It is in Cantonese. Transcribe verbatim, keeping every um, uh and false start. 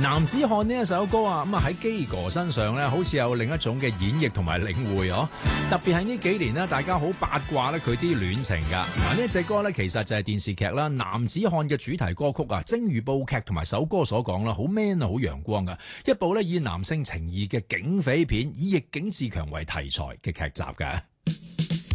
男子漢呢一首歌啊，咁啊喺基哥身上咧，好似有另一種嘅演繹同埋領會哦。特別係呢幾年呢，大家好八卦咧佢啲戀情噶。嗱，呢隻歌咧其實就係電視劇啦《男子漢》嘅主題歌曲啊，正如部劇同埋首歌所講啦，好 man 啊，好陽光噶。一部咧以男性情義嘅警匪片，以逆境自強為題材嘅劇集噶。